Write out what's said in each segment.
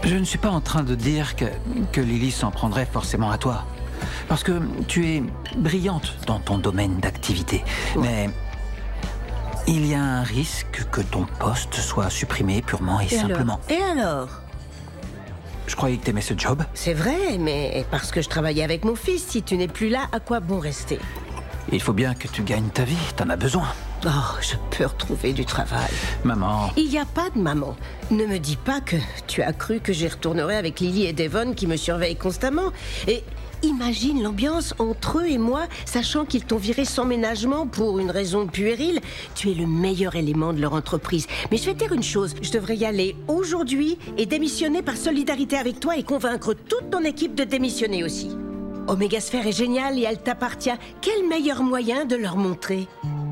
Je ne suis pas en train de dire que Lily s'en prendrait forcément à toi. Parce que tu es brillante dans ton domaine d'activité. Ouais. Mais il y a un risque que ton poste soit supprimé purement et simplement. Et alors? Je croyais que t'aimais ce job. C'est vrai, mais parce que je travaillais avec mon fils, si tu n'es plus là, à quoi bon rester? Il faut bien que tu gagnes ta vie, t'en as besoin. Oh, je peux retrouver du travail. Maman, Il n'y a pas de maman. Ne me dis pas que tu as cru que j'y retournerai avec Lily et Devon qui me surveillent constamment. Et imagine l'ambiance entre eux et moi, sachant qu'ils t'ont viré sans ménagement pour une raison puérile. Tu es le meilleur élément de leur entreprise. Mais je vais te dire une chose, je devrais y aller aujourd'hui et démissionner par solidarité avec toi et convaincre toute ton équipe de démissionner aussi. Omégasphère est géniale et elle t'appartient. Quel meilleur moyen de leur montrer?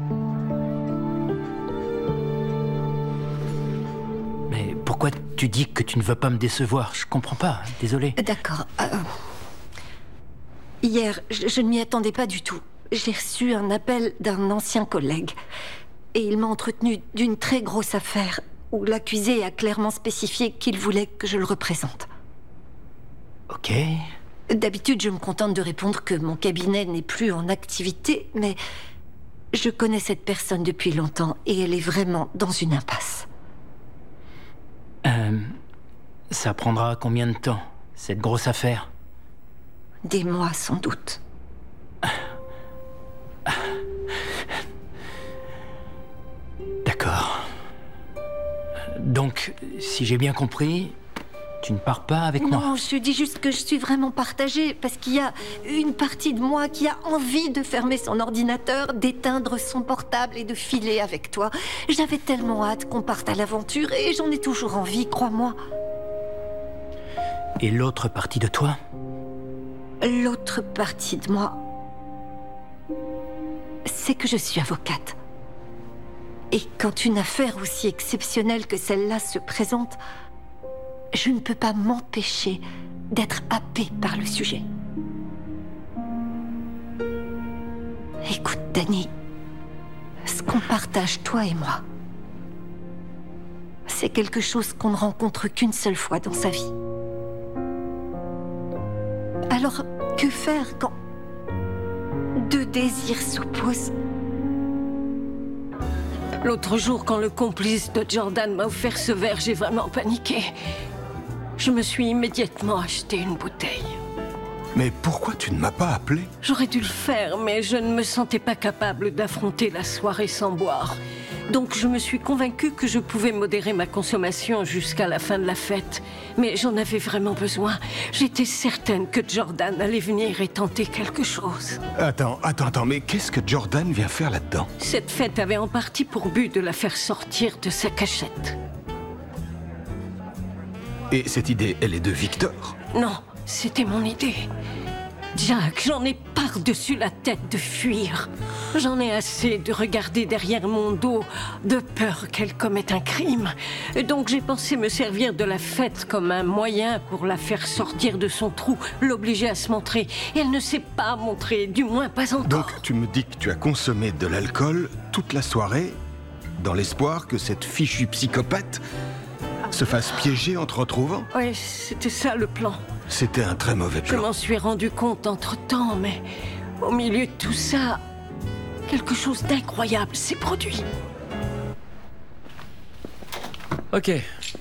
Mais pourquoi tu dis que tu ne veux pas me décevoir? Je comprends pas, désolé. D'accord. Hier, je ne m'y attendais pas du tout. J'ai reçu un appel d'un ancien collègue. Et il m'a entretenu d'une très grosse affaire où l'accusé a clairement spécifié qu'il voulait que je le représente. Ok. D'habitude, je me contente de répondre que mon cabinet n'est plus en activité, mais je connais cette personne depuis longtemps et elle est vraiment dans une impasse. Ça prendra combien de temps, cette grosse affaire? Des mois, sans doute. D'accord. Donc, si j'ai bien compris, tu ne pars pas avec moi? Non, je dis juste que je suis vraiment partagée, parce qu'il y a une partie de moi qui a envie de fermer son ordinateur, d'éteindre son portable et de filer avec toi. J'avais tellement hâte qu'on parte à l'aventure et j'en ai toujours envie, crois-moi. Et l'autre partie de toi? L'autre partie de moi, c'est que je suis avocate. Et quand une affaire aussi exceptionnelle que celle-là se présente, je ne peux pas m'empêcher d'être happée par le sujet. Écoute, Danny, ce qu'on partage, toi et moi, c'est quelque chose qu'on ne rencontre qu'une seule fois dans sa vie. Alors, que faire quand deux désirs s'opposent? L'autre jour, quand le complice de Jordan m'a offert ce verre, j'ai vraiment paniqué. Je me suis immédiatement acheté une bouteille. Mais pourquoi tu ne m'as pas appelé? J'aurais dû le faire, mais je ne me sentais pas capable d'affronter la soirée sans boire. Donc je me suis convaincue que je pouvais modérer ma consommation jusqu'à la fin de la fête. Mais j'en avais vraiment besoin. J'étais certaine que Jordan allait venir et tenter quelque chose. Attends, mais qu'est-ce que Jordan vient faire là-dedans? Cette fête avait en partie pour but de la faire sortir de sa cachette. Et cette idée, elle est de Victor? Non, c'était mon idée. Jack, j'en ai par-dessus la tête de fuir. J'en ai assez de regarder derrière mon dos, de peur qu'elle commette un crime. Et donc j'ai pensé me servir de la fête comme un moyen pour la faire sortir de son trou, l'obliger à se montrer. Et elle ne s'est pas montrée, du moins pas encore. Donc tu me dis que tu as consommé de l'alcool toute la soirée, dans l'espoir que cette fichue psychopathe se fasse piéger en te retrouvant? Oui, c'était ça le plan. C'était un très mauvais Je plan. m'en suis rendu compte entre-temps, mais au milieu de tout ça, quelque chose d'incroyable s'est produit. Ok.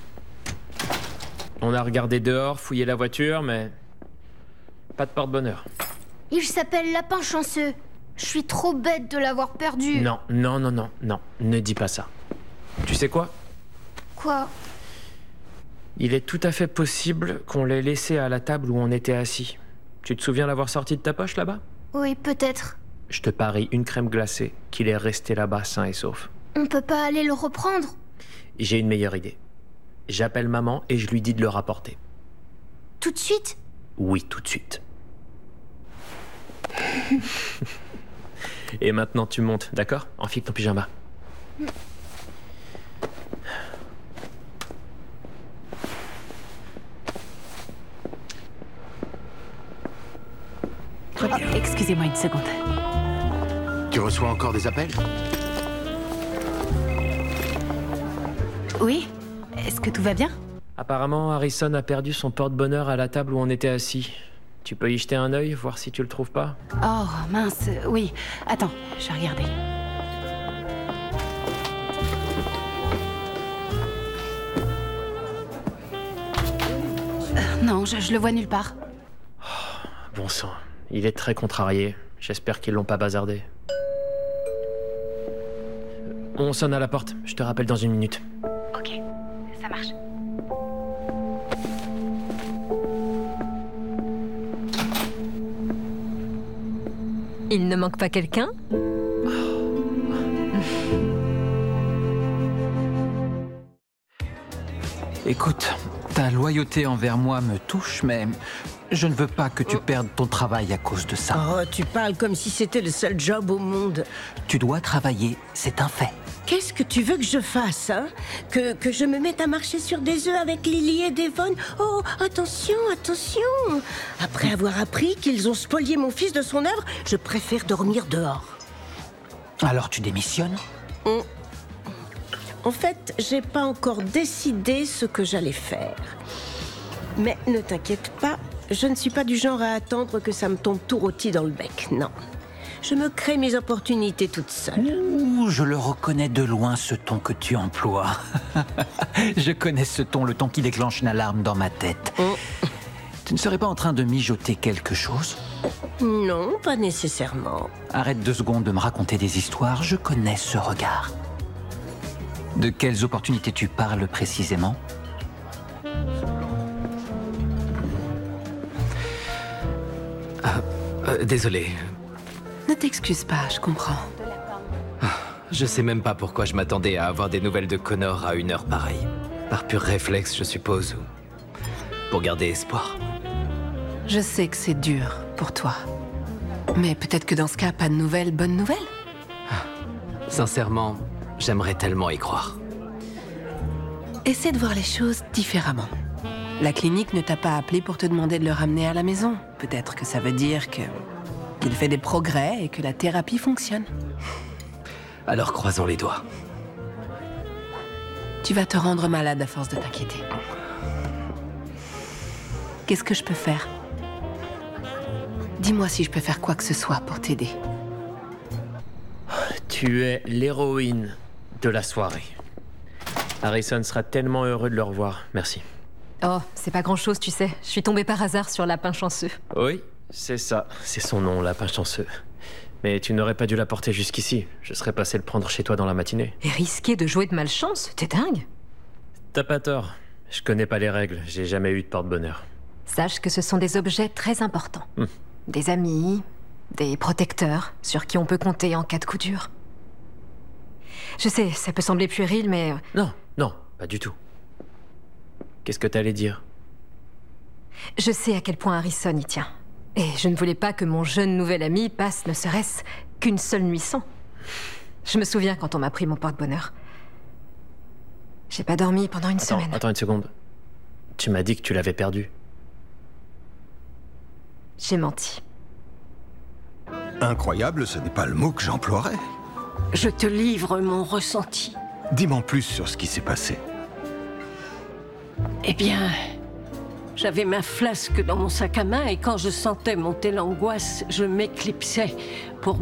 On a regardé dehors, fouillé la voiture, mais pas de porte-bonheur. Il s'appelle Lapin Chanceux. Je suis trop bête de l'avoir perdu. Non, ne dis pas ça. Tu sais quoi? Quoi? Il est tout à fait possible qu'on l'ait laissé à la table où on était assis. Tu te souviens l'avoir sorti de ta poche là-bas? Oui, peut-être. Je te parie une crème glacée qu'il est resté là-bas sain et sauf. On peut pas aller le reprendre? J'ai une meilleure idée. J'appelle maman et je lui dis de le rapporter. Tout de suite? Oui, tout de suite. Et maintenant tu montes, d'accord? Enfile ton pyjama. Excusez-moi une seconde. Tu reçois encore des appels? Oui? Est-ce que tout va bien? Apparemment, Harrison a perdu son porte-bonheur à la table où on était assis. Tu peux y jeter un œil, voir si tu le trouves pas? Oh, mince, oui. Attends, je vais regarder. Non, je le vois nulle part. Bon sang, il est très contrarié. J'espère qu'ils l'ont pas bazardé. On sonne à la porte, je te rappelle dans 1 minute. Ok, ça marche. Il ne manque pas quelqu'un? Écoute, ta loyauté envers moi me touche, mais je ne veux pas que tu perdes ton travail à cause de ça. Oh, tu parles comme si c'était le seul job au monde. Tu dois travailler, c'est un fait. Qu'est-ce que tu veux que je fasse, hein? Que je me mette à marcher sur des œufs avec Lily et Devon? Oh, attention, attention! Après avoir appris qu'ils ont spolié mon fils de son œuvre, je préfère dormir dehors. Alors tu démissionnes? En fait, j'ai pas encore décidé ce que j'allais faire. Mais ne t'inquiète pas, je ne suis pas du genre à attendre que ça me tombe tout rôti dans le bec, non. Je me crée mes opportunités toute seule. Ouh, je le reconnais de loin, ce ton que tu emploies. Je connais ce ton, le ton qui déclenche une alarme dans ma tête. Tu ne serais pas en train de mijoter quelque chose? Non, pas nécessairement. Arrête 2 secondes de me raconter des histoires, je connais ce regard. De quelles opportunités tu parles précisément? Désolé. Ne t'excuse pas, je comprends. Je sais même pas pourquoi je m'attendais à avoir des nouvelles de Connor à une heure pareille. Par pur réflexe, je suppose, ou pour garder espoir. Je sais que c'est dur pour toi. Mais peut-être que dans ce cas, pas de nouvelles, bonnes nouvelles? Sincèrement, j'aimerais tellement y croire. Essaie de voir les choses différemment. La clinique ne t'a pas appelé pour te demander de le ramener à la maison. Peut-être que ça veut dire qu'il fait des progrès et que la thérapie fonctionne. Alors croisons les doigts. Tu vas te rendre malade à force de t'inquiéter. Qu'est-ce que je peux faire? Dis-moi si je peux faire quoi que ce soit pour t'aider. Tu es l'héroïne de la soirée. Harrison sera tellement heureux de le revoir. Merci. Oh, c'est pas grand-chose, tu sais. Je suis tombée par hasard sur Lapin Chanceux. Oui, c'est ça. C'est son nom, Lapin Chanceux. Mais tu n'aurais pas dû la porter jusqu'ici. Je serais passé le prendre chez toi dans la matinée. Et risquer de jouer de malchance? T'es dingue. T'as pas tort. Je connais pas les règles. J'ai jamais eu de porte-bonheur. Sache que ce sont des objets très importants. Des amis, des protecteurs, sur qui on peut compter en cas de coup dur. Je sais, ça peut sembler puéril, mais... Non, pas du tout. Qu'est-ce que t'allais dire? Je sais à quel point Harrison y tient. Et je ne voulais pas que mon jeune nouvel ami passe ne serait-ce qu'une seule nuit sans. Je me souviens quand on m'a pris mon porte-bonheur. J'ai pas dormi pendant une semaine. Attends 1 seconde. Tu m'as dit que tu l'avais perdu. J'ai menti. Incroyable, ce n'est pas le mot que j'emploierais. Je te livre mon ressenti. Dis-moi plus sur ce qui s'est passé. Eh bien, j'avais ma flasque dans mon sac à main et quand je sentais monter l'angoisse, je m'éclipsais pour